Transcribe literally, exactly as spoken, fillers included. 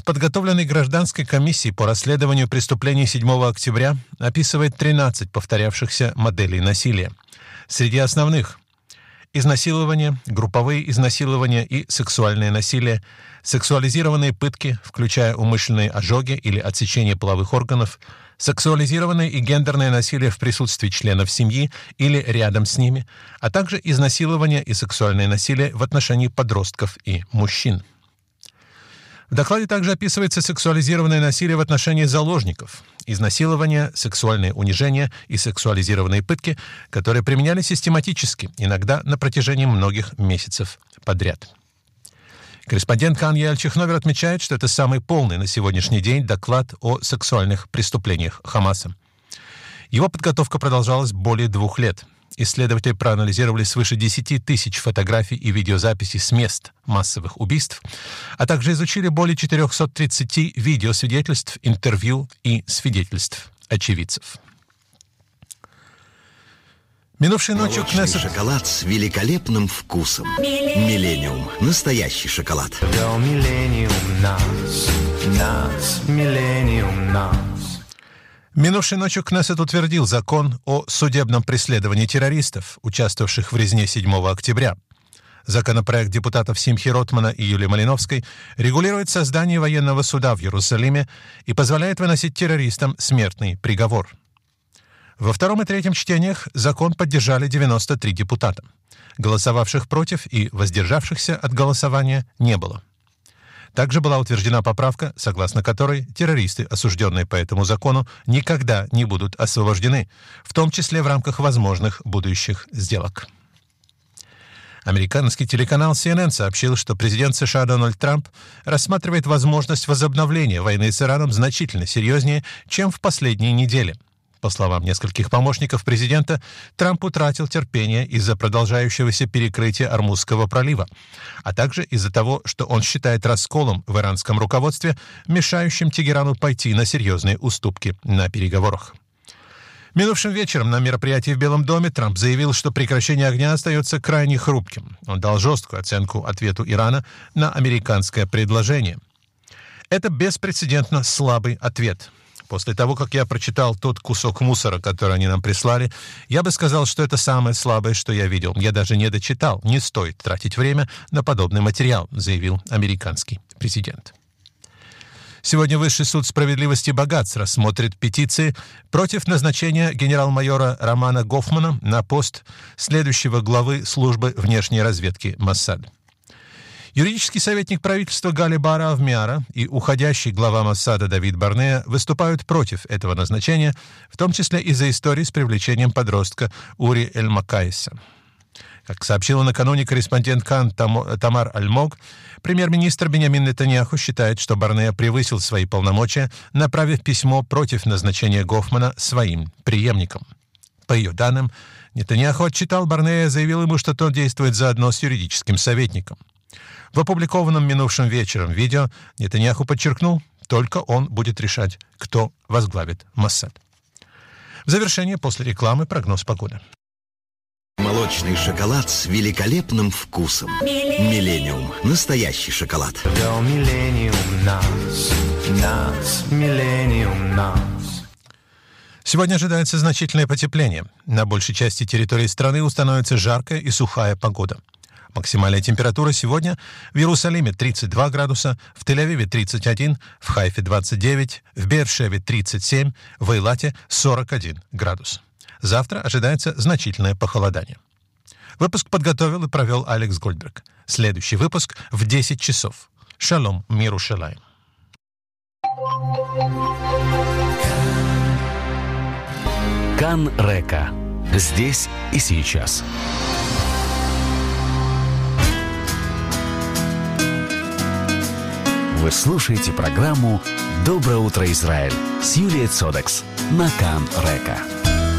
подготовленный гражданской комиссией по расследованию преступлений седьмого октября, описывает тринадцать повторявшихся моделей насилия. Среди основных – изнасилование, групповые изнасилования и сексуальное насилие, сексуализированные пытки, включая умышленные ожоги или отсечение половых органов, сексуализированное и гендерное насилие в присутствии членов семьи или рядом с ними, а также изнасилование и сексуальное насилие в отношении подростков и мужчин. В докладе также описывается сексуализированное насилие в отношении заложников, изнасилование, сексуальное унижение и сексуализированные пытки, которые применялись систематически, иногда на протяжении многих месяцев подряд. Корреспондент Кан Яль-Чихновер отмечает, что это самый полный на сегодняшний день доклад о сексуальных преступлениях Хамаса. Его подготовка продолжалась более двух лет. Исследователи проанализировали свыше десяти тысяч фотографий и видеозаписей с мест массовых убийств, а также изучили более четырехсот тридцати видеосвидетельств, интервью и свидетельств очевидцев. Минувшей ночью Молочный шоколад с великолепным вкусом. Миллениум. Настоящий шоколад. Миллениум нас, нас, Миллениум нас. Минувшей ночью Кнессет утвердил закон о судебном преследовании террористов, участвовавших в резне седьмого октября. Законопроект депутатов Симхи Ротмана и Юлии Малиновской регулирует создание военного суда в Иерусалиме и позволяет выносить террористам смертный приговор. Во втором и третьем чтениях закон поддержали девяносто три депутата. Голосовавших против и воздержавшихся от голосования не было. Также была утверждена поправка, согласно которой террористы, осужденные по этому закону, никогда не будут освобождены, в том числе в рамках возможных будущих сделок. Американский телеканал Си Эн Эн сообщил, что президент США Дональд Трамп рассматривает возможность возобновления войны с Ираном значительно серьезнее, чем в последние недели. По словам нескольких помощников президента, Трамп утратил терпение из-за продолжающегося перекрытия Ормузского пролива, а также из-за того, что он считает расколом в иранском руководстве, мешающим Тегерану пойти на серьезные уступки на переговорах. Минувшим вечером на мероприятии в Белом доме Трамп заявил, что прекращение огня остается крайне хрупким. Он дал жесткую оценку ответу Ирана на американское предложение. Это беспрецедентно слабый ответ. После того, как я прочитал тот кусок мусора, который они нам прислали, я бы сказал, что это самое слабое, что я видел. Я даже не дочитал. Не стоит тратить время на подобный материал, заявил американский президент. Сегодня Высший суд справедливости и богатств рассмотрит петиции против назначения генерал-майора Романа Гофмана на пост следующего главы службы внешней разведки Моссад. Юридический советник правительства Гали Бара Авмиара и уходящий глава Моссада Давид Барнея выступают против этого назначения, в том числе из-за истории с привлечением подростка Ури Эль-Макаиса. Как сообщила накануне корреспондент Кан Тамар Альмог, премьер-министр Биньямин Нетаньяху считает, что Барнея превысил свои полномочия, направив письмо против назначения Гофмана своим преемником. По ее данным, Нетаньяху отчитал Барнея и заявил ему, что тот действует заодно с юридическим советником. В опубликованном минувшим вечером видео Нетаньяху подчеркнул, только он будет решать, кто возглавит Моссад. В завершение после рекламы прогноз погоды. Молочный шоколад с великолепным вкусом. Миллениум. Настоящий шоколад. Миллениум нас, нас, Миллениум нас. Сегодня ожидается значительное потепление. На большей части территории страны установится жаркая и сухая погода. Максимальная температура сегодня в Иерусалиме тридцать два градуса, в Тель-Авиве тридцать один, в Хайфе двадцать девять, в Беэр-Шеве тридцать семь, в Эйлате сорок один градус. Завтра ожидается значительное похолодание. Выпуск подготовил и провел Алекс Гольдберг. Следующий выпуск в десять часов. Шалом, мир Иерушалаим. Кан Река. Здесь и сейчас. Вы слушаете программу «Доброе утро, Израиль» с Юлией Цодекс на Кан Река.